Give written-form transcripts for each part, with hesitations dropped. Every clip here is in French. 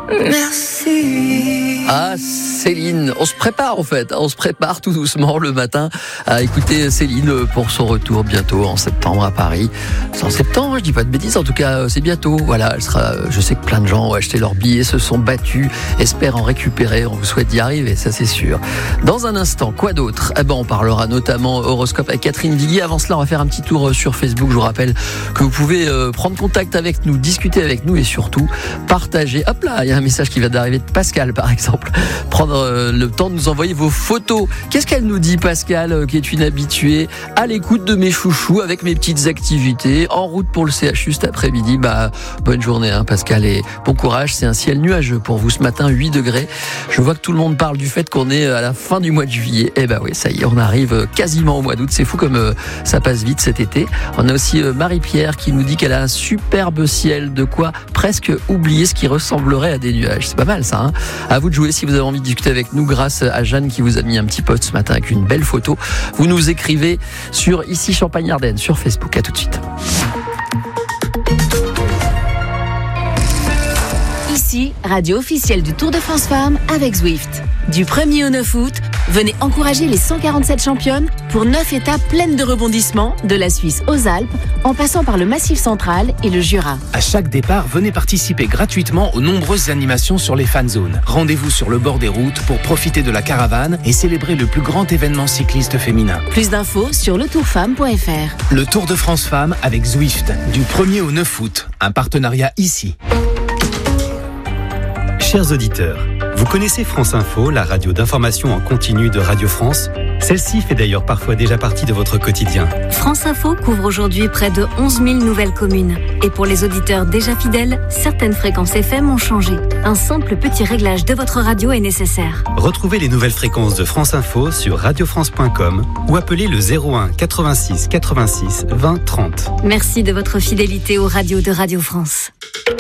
Merci. Ah, Céline, on se prépare en fait, on se prépare tout doucement le matin à écouter Céline pour son retour bientôt en septembre à Paris. C'est en septembre, je dis pas de bêtises, en tout cas c'est bientôt. Voilà, elle sera. Je sais que plein de gens ont acheté leurs billets, se sont battus, espèrent en récupérer. On vous souhaite d'y arriver, ça c'est sûr. Dans un instant, quoi d'autre ? On parlera notamment horoscope avec Catherine Viguier. Avant cela, on va faire un petit tour sur Facebook. Je vous rappelle que vous pouvez prendre contact avec nous, discuter avec nous et surtout partager. Hop là, il y a un message qui vient d'arriver de Pascal par exemple. Prendre le temps de nous envoyer vos photos. Qu'est-ce qu'elle nous dit, Pascal, qui est une habituée à l'écoute de mes chouchous avec mes petites activités en route pour le CHU cet après-midi. Bonne journée Pascal et bon courage. C'est un ciel nuageux pour vous ce matin, 8 degrés. Je vois que tout le monde parle du fait qu'on est à la fin du mois de juillet. Oui, ça y est, on arrive quasiment au mois d'août. C'est fou comme ça passe vite cet été. On a aussi Marie-Pierre qui nous dit qu'elle a un superbe ciel, de quoi presque oublier ce qui ressemblerait à des nuages. C'est pas mal ça, hein ? À vous de jouer si vous avez envie de discuter avec nous grâce à Jeanne qui vous a mis un petit post ce matin avec une belle photo. Vous nous écrivez sur ici Champagne-Ardenne sur Facebook. À tout de suite. Ici, radio officielle du Tour de France Femmes avec Zwift. Du 1er au 9 août, venez encourager les 147 championnes pour 9 étapes pleines de rebondissements, de la Suisse aux Alpes, en passant par le Massif central et le Jura. À chaque départ, venez participer gratuitement aux nombreuses animations sur les fan zones. Rendez-vous sur le bord des routes pour profiter de la caravane et célébrer le plus grand événement cycliste féminin. Plus d'infos sur letourfemme.fr. Le Tour de France Femmes avec Zwift, du 1er au 9 août. Un partenariat ici. Chers auditeurs, vous connaissez France Info, la radio d'information en continu de Radio France ? Celle-ci fait d'ailleurs parfois déjà partie de votre quotidien. France Info couvre aujourd'hui près de 11 000 nouvelles communes. Et pour les auditeurs déjà fidèles, certaines fréquences FM ont changé. Un simple petit réglage de votre radio est nécessaire. Retrouvez les nouvelles fréquences de France Info sur radiofrance.com ou appelez le 01 86 86 20 30. Merci de votre fidélité aux radios de Radio France.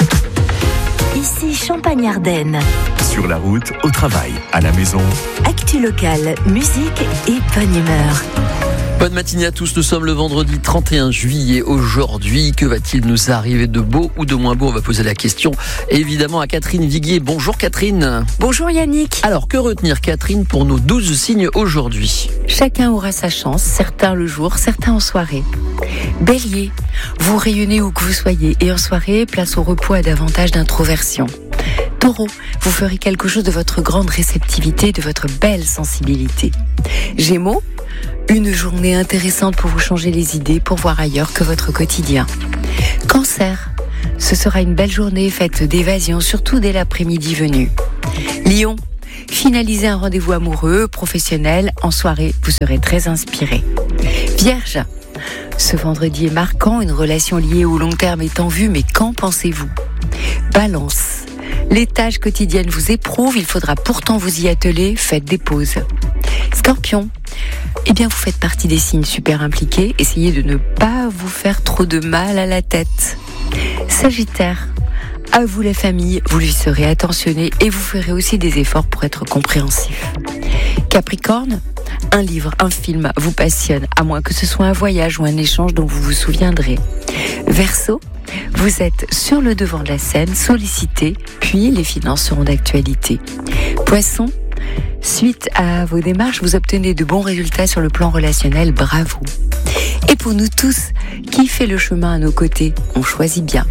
Ici Champagne-Ardenne. Sur la route, au travail, à la maison. Actu locale, musique et bonne humeur. Bonne matinée à tous, nous sommes le vendredi 31 juillet aujourd'hui. Que va-t-il nous arriver de beau ou de moins beau ? On va poser la question évidemment à Catherine Viguier. Bonjour Catherine. Bonjour Yannick. Alors que retenir Catherine pour nos 12 signes aujourd'hui ? Chacun aura sa chance, certains le jour, certains en soirée. Bélier, vous rayonnez où que vous soyez et en soirée, place au repos à davantage d'introversion. Taureau, vous ferez quelque chose de votre grande réceptivité, de votre belle sensibilité. Gémeaux, une journée intéressante pour vous changer les idées, pour voir ailleurs que votre quotidien. Cancer, ce sera une belle journée faite d'évasion, surtout dès l'après-midi venu. Lion, finalisez un rendez-vous amoureux, professionnel, en soirée, vous serez très inspiré. Vierge, ce vendredi est marquant, une relation liée au long terme est en vue, mais qu'en pensez-vous ? Balance, les tâches quotidiennes vous éprouvent, il faudra pourtant vous y atteler, faites des pauses. Scorpion, vous faites partie des signes super impliqués, essayez de ne pas vous faire trop de mal à la tête. Sagittaire, à vous la famille, vous lui serez attentionné et vous ferez aussi des efforts pour être compréhensif. Capricorne, un livre, un film vous passionne, à moins que ce soit un voyage ou un échange dont vous vous souviendrez. Verseau, vous êtes sur le devant de la scène, sollicité, puis les finances seront d'actualité. Poisson, suite à vos démarches, vous obtenez de bons résultats sur le plan relationnel, bravo. Et pour nous tous, qui fait le chemin à nos côtés, on choisit bien.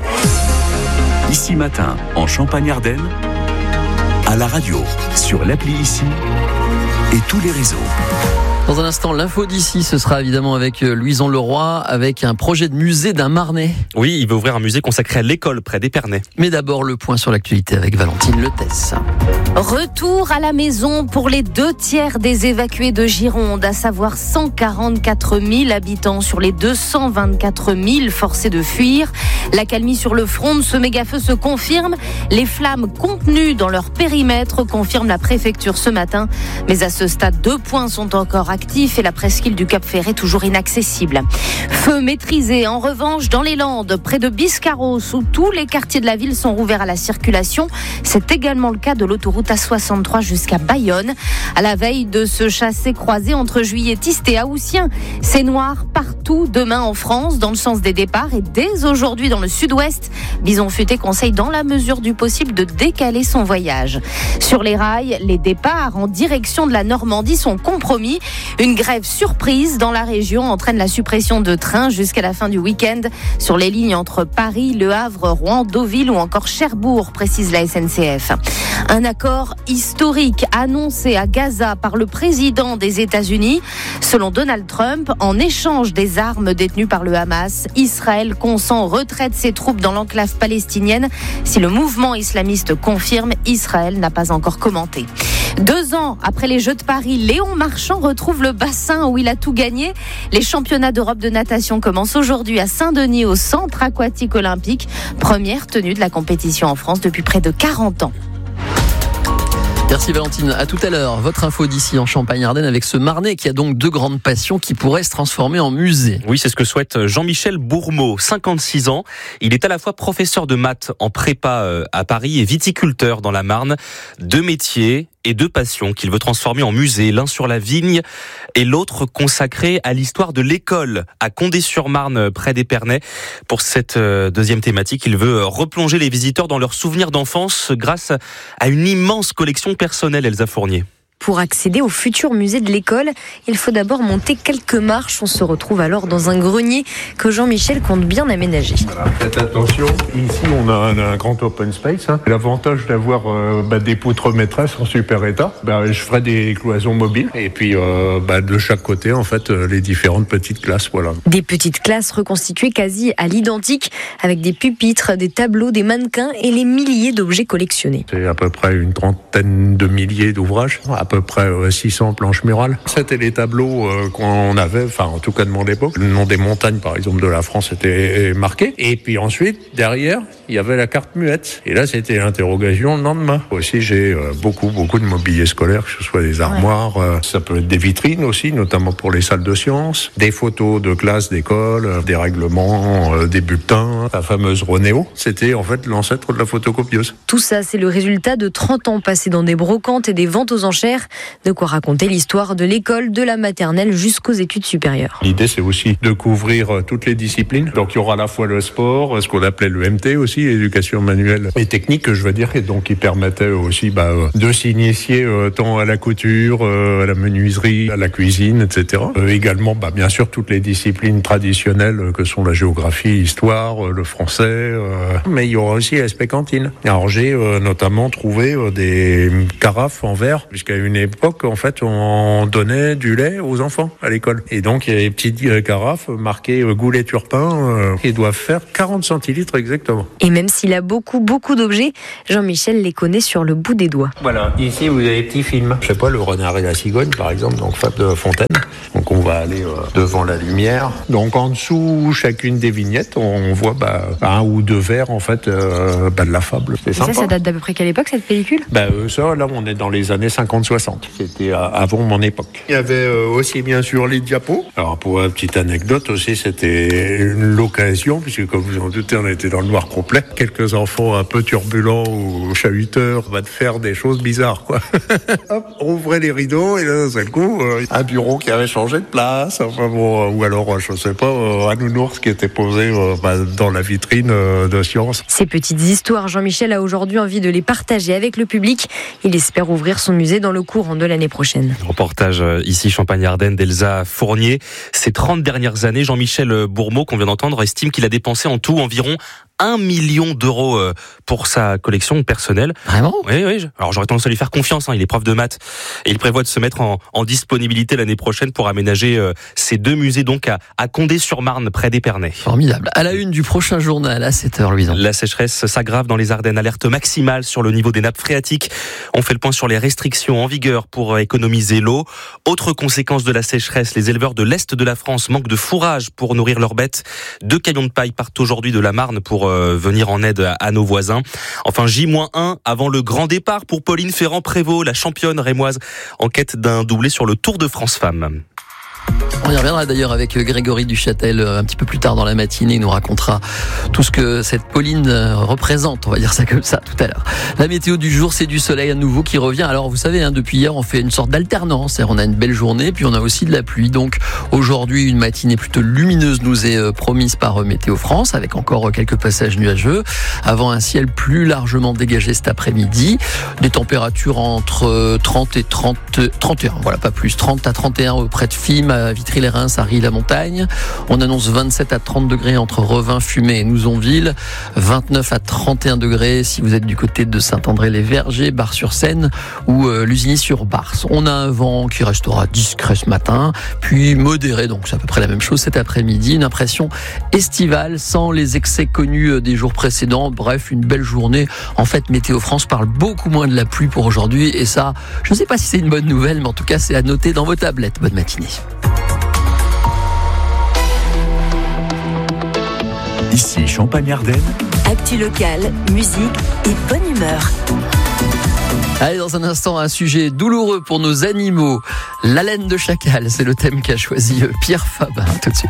Ici matin, en Champagne-Ardenne, à la radio, sur l'appli Ici et tous les réseaux. Dans un instant, l'info d'ici, ce sera évidemment avec Louison Leroy, avec un projet de musée d'un Marnais. Oui, il veut ouvrir un musée consacré à l'école près d'Épernay. Mais d'abord, le point sur l'actualité avec Valentine Letès. Retour à la maison pour les 2/3 des évacués de Gironde, à savoir 144 000 habitants sur les 224 000 forcés de fuir. L'accalmie sur le front de ce méga-feu se confirme. Les flammes contenues dans leur périmètre confirment la préfecture ce matin. Mais à ce stade, 2 points sont encore à actif et la presqu'île du Cap-Ferret toujours inaccessible. Feu maîtrisé en revanche dans les Landes, près de Biscarrosse, où tous les quartiers de la ville sont rouverts à la circulation. C'est également le cas de l'autoroute A63 jusqu'à Bayonne. À la veille de ce chassé-croisé entre juilletistes et haussiens, c'est noir partout demain en France, dans le sens des départs, et dès aujourd'hui dans le sud-ouest. Bison Futé conseille dans la mesure du possible de décaler son voyage. Sur les rails, les départs en direction de la Normandie sont compromis. Une grève surprise dans la région entraîne la suppression de trains jusqu'à la fin du week-end sur les lignes entre Paris, Le Havre, Rouen, Deauville ou encore Cherbourg, précise la SNCF. Un accord historique annoncé à Gaza par le président des États-Unis. Selon Donald Trump, en échange des armes détenues par le Hamas, Israël consent au retrait de ses troupes dans l'enclave palestinienne. Si le mouvement islamiste confirme, Israël n'a pas encore commenté. 2 ans après les Jeux de Paris, Léon Marchand retrouve le bassin où il a tout gagné. Les championnats d'Europe de natation commencent aujourd'hui à Saint-Denis au centre aquatique olympique. Première tenue de la compétition en France depuis près de 40 ans. Merci Valentine, à tout à l'heure. Votre info d'ici en Champagne-Ardenne avec ce Marnais qui a donc 2 grandes passions qui pourraient se transformer en musée. Oui, c'est ce que souhaite Jean-Michel Bourmeau, 56 ans. Il est à la fois professeur de maths en prépa à Paris et viticulteur dans la Marne. 2 métiers et 2 passions qu'il veut transformer en musée, l'un sur la vigne et l'autre consacré à l'histoire de l'école à Condé-sur-Marne, près d'Épernay. Pour cette deuxième thématique, il veut replonger les visiteurs dans leurs souvenirs d'enfance grâce à une immense collection personnelle, Elsa Fournier. Pour accéder au futur musée de l'école, il faut d'abord monter quelques marches. On se retrouve alors dans un grenier que Jean-Michel compte bien aménager. Voilà, faites attention, ici on a un grand open space. L'avantage d'avoir des poutres maîtresses en super état, je ferai des cloisons mobiles et puis de chaque côté en fait les différentes petites classes. Voilà. Des petites classes reconstituées quasi à l'identique avec des pupitres, des tableaux, des mannequins et les milliers d'objets collectionnés. C'est à peu près une 30aine de milliers d'ouvrages. À peu près 600 planches murales. C'était les tableaux qu'on avait, en tout cas de mon époque. Le nom des montagnes, par exemple, de la France était marqué. Et puis ensuite, derrière, il y avait la carte muette. Et là, c'était l'interrogation le lendemain. Aussi, j'ai beaucoup de mobilier scolaire, que ce soit des armoires, ça peut être des vitrines aussi, notamment pour les salles de sciences, des photos de classe d'école, des règlements, des bulletins, la fameuse Ronéo. C'était en fait l'ancêtre de la photocopieuse. Tout ça, c'est le résultat de 30 ans passés dans des brocantes et des ventes aux enchères. De quoi raconter l'histoire de l'école, de la maternelle jusqu'aux études supérieures. L'idée, c'est aussi de couvrir toutes les disciplines. Donc, il y aura à la fois le sport, ce qu'on appelait le MT aussi, l'éducation manuelle et technique, je veux dire, et donc qui permettait aussi de s'initier tant à la couture, à la menuiserie, à la cuisine, etc. Également, bien sûr, toutes les disciplines traditionnelles que sont la géographie, l'histoire, le français. Mais il y aura aussi l'aspect cantine. Alors, j'ai notamment trouvé des carafes en verre, puisqu'à une époque, en fait, on donnait du lait aux enfants à l'école. Et donc, il y a des petites carafes marquées Goulet Turpin qui doivent faire 40 centilitres exactement. Et même s'il a beaucoup d'objets, Jean-Michel les connaît sur le bout des doigts. Voilà, ici, vous avez des petits films. Je sais pas, Le Renard et la Cigogne, par exemple, donc Fable de Fontaine. Donc, on va aller devant la lumière. Donc, en dessous, chacune des vignettes, on voit 1 ou 2 vers, en fait, de la fable. C'est sympa. Ça date d'à peu près quelle époque, cette pellicule ? Ça, là, on est dans les années 50-60. C'était avant mon époque. Il y avait aussi bien sûr les diapos. Alors pour une petite anecdote aussi, c'était l'occasion, puisque comme vous en doutez, on était dans le noir complet. Quelques enfants un peu turbulents ou chahuteurs de faire des choses bizarres, quoi. Hop, on ouvrait les rideaux et là, d'un seul coup, un bureau qui avait changé de place. Ou alors, je sais pas, un nounours qui était posé dans la vitrine de sciences. Ces petites histoires, Jean-Michel a aujourd'hui envie de les partager avec le public. Il espère ouvrir son musée dans le courant de l'année prochaine. Reportage ici Champagne-Ardenne d'Elsa Fournier. Ces 30 dernières années, Jean-Michel Bourmeau, qu'on vient d'entendre, estime qu'il a dépensé en tout environ 1 million d'euros pour sa collection personnelle. Vraiment ? Oui. Alors j'aurais tendance à lui faire confiance, il est prof de maths et il prévoit de se mettre en disponibilité l'année prochaine pour aménager ces 2 musées donc à Condé-sur-Marne, près d'Épernay. Formidable. À la une du prochain journal à 7h, Louison. La sécheresse s'aggrave dans les Ardennes, alerte maximale sur le niveau des nappes phréatiques. On fait le point sur les restrictions en vigueur pour économiser l'eau. Autre conséquence de la sécheresse, les éleveurs de l'Est de la France manquent de fourrage pour nourrir leurs bêtes. 2 camions de paille partent aujourd'hui de la Marne pour venir en aide à nos voisins. Enfin, J-1 avant le grand départ pour Pauline Ferrand-Prévot, la championne rémoise en quête d'un doublé sur le Tour de France Femmes. On y reviendra d'ailleurs avec Grégory Duchâtel un petit peu plus tard dans la matinée. Il nous racontera tout ce que cette Pauline représente, on va dire ça comme ça tout à l'heure. La météo du jour, c'est du soleil à nouveau qui revient. Alors vous savez, depuis hier, on fait une sorte d'alternance. On a une belle journée, puis on a aussi de la pluie. Donc aujourd'hui, une matinée plutôt lumineuse nous est promise par Météo France, avec encore quelques passages nuageux, avant un ciel plus largement dégagé cet après-midi. Des températures entre 30 et 31, voilà, pas plus. 30 à 31 auprès de Fimes, à Vitry-les-Reims, à Ry-la-Montagne. On annonce 27 à 30 degrés entre Revin, Fumay et Nouzonville. 29 à 31 degrés si vous êtes du côté de Saint-André-les-Vergers, Bar-sur-Seine ou Lusigny-sur-Barse. On a un vent qui restera discret ce matin, puis modéré, donc c'est à peu près la même chose cet après-midi. Une impression estivale sans les excès connus des jours précédents. Bref, une belle journée. En fait, Météo France parle beaucoup moins de la pluie pour aujourd'hui et ça, je ne sais pas si c'est une bonne nouvelle, mais en tout cas, c'est à noter dans vos tablettes. Bonne matinée. Ici, Champagne-Ardenne. Actu locale, musique et bonne humeur. Allez, dans un instant, un sujet douloureux pour nos animaux. La laine de chacal, c'est le thème qu'a choisi Pierre Fabin. Tout de suite.